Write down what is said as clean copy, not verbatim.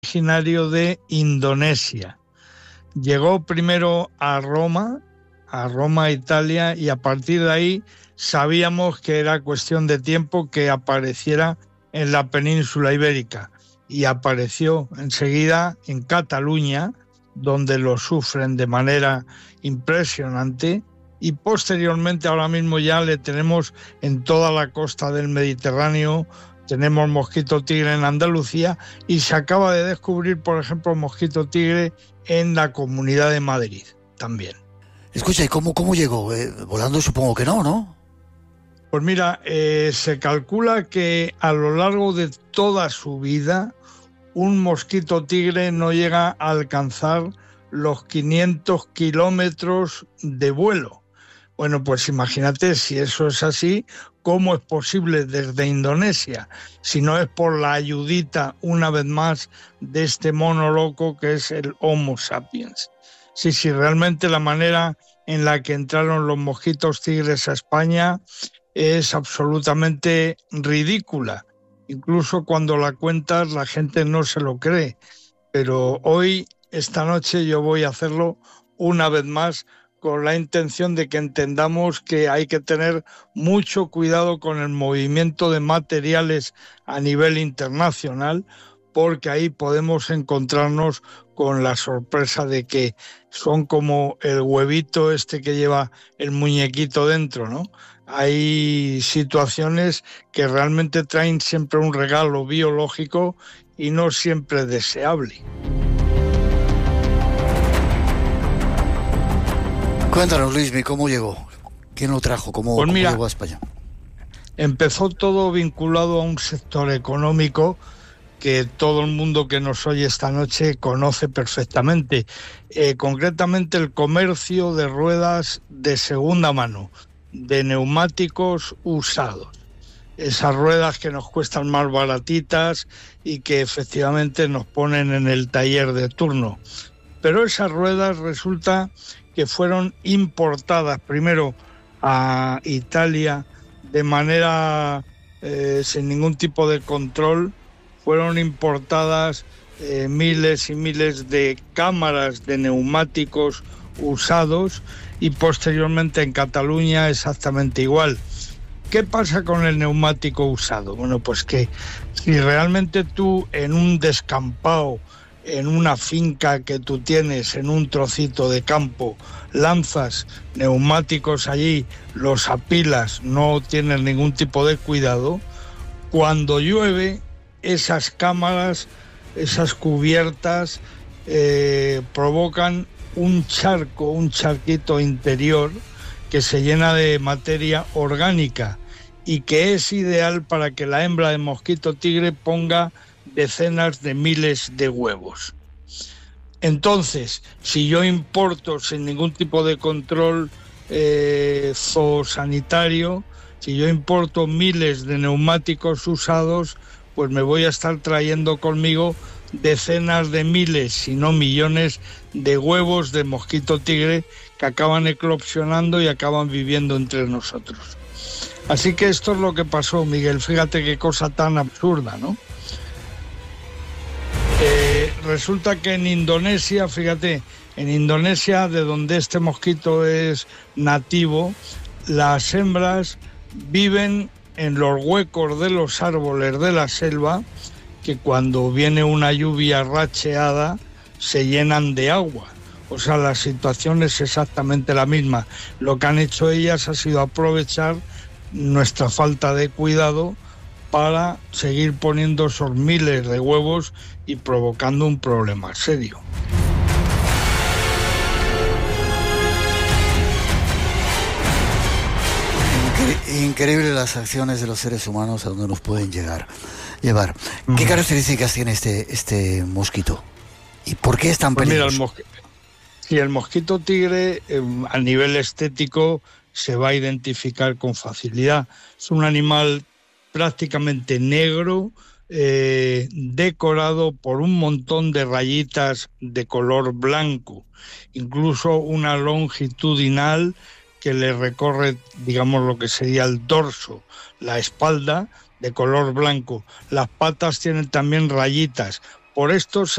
originario de Indonesia. Llegó primero a Roma, Italia, y a partir de ahí sabíamos que era cuestión de tiempo que apareciera en la península ibérica. Y apareció enseguida en Cataluña, donde lo sufren de manera impresionante, y posteriormente ahora mismo ya le tenemos en toda la costa del Mediterráneo. Tenemos mosquito tigre en Andalucía y se acaba de descubrir, por ejemplo, mosquito tigre en la Comunidad de Madrid también. Escucha, ¿y cómo llegó? Volando supongo que no. Pues mira, se calcula que a lo largo de toda su vida un mosquito tigre no llega a alcanzar los 500 kilómetros de vuelo. Bueno, pues imagínate, si eso es así, ¿cómo es posible desde Indonesia? Si no es por la ayudita, una vez más, de este mono loco que es el Homo sapiens. Sí, realmente la manera en la que entraron los mosquitos tigres a España es absolutamente ridícula. Incluso cuando la cuentas la gente no se lo cree. Pero hoy, esta noche, yo voy a hacerlo una vez más con la intención de que entendamos que hay que tener mucho cuidado con el movimiento de materiales a nivel internacional, porque ahí podemos encontrarnos con la sorpresa de que son como el huevito este que lleva el muñequito dentro, ¿no? Hay situaciones que realmente traen siempre un regalo biológico y no siempre deseable. Cuéntanos, Luismi, ¿cómo llegó? ¿Quién lo trajo? ¿Cómo llegó a España? Empezó todo vinculado a un sector económico que todo el mundo que nos oye esta noche conoce perfectamente, concretamente el comercio de ruedas de segunda mano, de neumáticos usados. Esas ruedas que nos cuestan más baratitas y que efectivamente nos ponen en el taller de turno. Pero esas ruedas resulta que fueron importadas primero a Italia de manera sin ningún tipo de control. Fueron importadas miles y miles de cámaras de neumáticos usados y posteriormente en Cataluña exactamente igual. ¿Qué pasa con el neumático usado? Bueno, pues que si realmente tú en un descampado, en una finca que tú tienes, en un trocito de campo, lanzas neumáticos allí, los apilas, no tienes ningún tipo de cuidado, cuando llueve, esas cámaras, esas cubiertas, provocan un charquito interior que se llena de materia orgánica y que es ideal para que la hembra de mosquito tigre ponga decenas de miles de huevos. Entonces, si yo importo sin ningún tipo de control zoosanitario, si yo importo miles de neumáticos usados, pues me voy a estar trayendo conmigo decenas de miles, si no millones, de huevos de mosquito tigre que acaban eclosionando y acaban viviendo entre nosotros. Así que esto es lo que pasó, Miguel. Fíjate qué cosa tan absurda, ¿no? Resulta que en Indonesia, fíjate, en Indonesia, de donde este mosquito es nativo, las hembras viven en los huecos de los árboles de la selva, que cuando viene una lluvia racheada se llenan de agua. O sea, la situación es exactamente la misma. Lo que han hecho ellas ha sido aprovechar nuestra falta de cuidado para seguir poniendo esos miles de huevos y provocando un problema serio. Increíble las acciones de los seres humanos a donde nos pueden llevar. ¿Qué características tiene este mosquito? ¿Y por qué es tan peligroso? Mira, el mosquito tigre a nivel estético se va a identificar con facilidad. Es un animal prácticamente negro, decorado por un montón de rayitas de color blanco, incluso una longitudinal que le recorre, digamos, lo que sería el dorso, la espalda, de color blanco. Las patas tienen también rayitas. Por esto